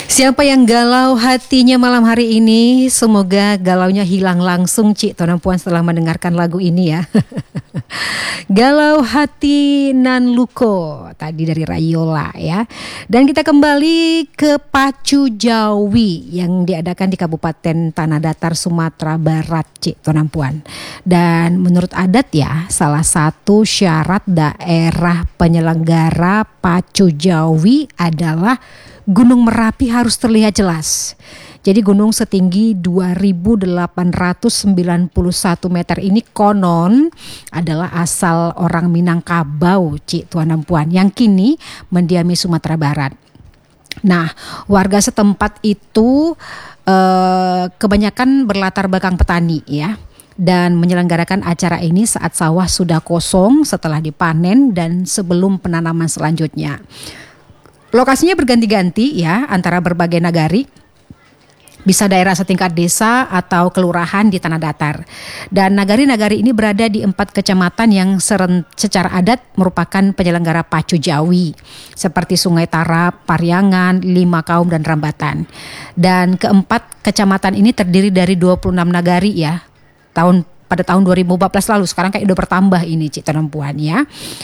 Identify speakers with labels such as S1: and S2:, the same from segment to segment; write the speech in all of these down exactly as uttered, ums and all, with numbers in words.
S1: Siapa yang galau hatinya malam hari ini, semoga galaunya hilang langsung, Cik Tuan dan Puan, setelah mendengarkan lagu ini ya. Galau Hati Nan Luko tadi dari Rayola ya. Dan kita kembali ke Pacu Jawi yang diadakan di Kabupaten Tanah Datar, Sumatera Barat, Cik Tuan dan Puan. Dan menurut adat ya, salah satu syarat daerah penyelenggara Pacu Jawi adalah Gunung Merapi harus terlihat jelas. Jadi gunung setinggi dua ribu delapan ratus sembilan puluh satu meter ini konon adalah asal orang Minangkabau, Cik Tuan dan Puan, yang kini mendiami Sumatera Barat. Nah, warga setempat itu eh, kebanyakan berlatar belakang petani ya, dan menyelenggarakan acara ini saat sawah sudah kosong setelah dipanen dan sebelum penanaman selanjutnya. Lokasinya berganti-ganti ya, antara berbagai nagari, bisa daerah setingkat desa atau kelurahan di Tanah Datar. Dan nagari-nagari ini berada di empat kecamatan yang seren, secara adat merupakan penyelenggara Pacu Jawi, seperti Sungai Tarap, Pariangan, Lima Kaum, dan Rambatan. Dan keempat kecamatan ini terdiri dari dua puluh enam nagari ya, tahun pada tahun dua ribu empat belas lalu. Sekarang kayak udah bertambah ini, Cik Tuan dan Puan ya.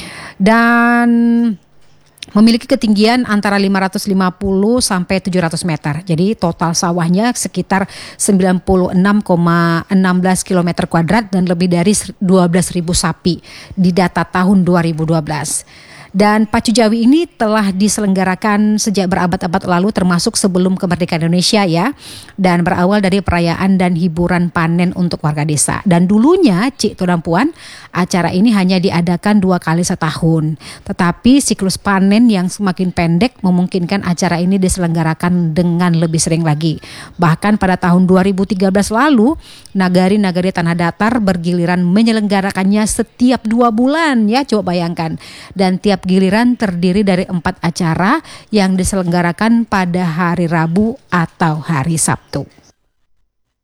S1: Dan memiliki ketinggian antara lima ratus lima puluh sampai tujuh ratus meter. Jadi total sawahnya sekitar sembilan puluh enam koma satu enam kilometer kuadrat dan lebih dari dua belas ribu sapi di data tahun dua ribu dua belas. Dan Pacu Jawi ini telah diselenggarakan sejak berabad-abad lalu, termasuk sebelum kemerdekaan Indonesia ya. Dan berawal dari perayaan dan hiburan panen untuk warga desa. Dan dulunya, Cik Tuan dan Puan, acara ini hanya diadakan dua kali setahun. Tetapi siklus panen yang semakin pendek memungkinkan acara ini diselenggarakan dengan lebih sering lagi. Bahkan pada tahun dua ribu tiga belas lalu, nagari-nagari Tanah Datar bergiliran menyelenggarakannya setiap dua bulan ya, coba bayangkan. Dan tiap giliran terdiri dari empat acara yang diselenggarakan pada hari Rabu atau hari Sabtu.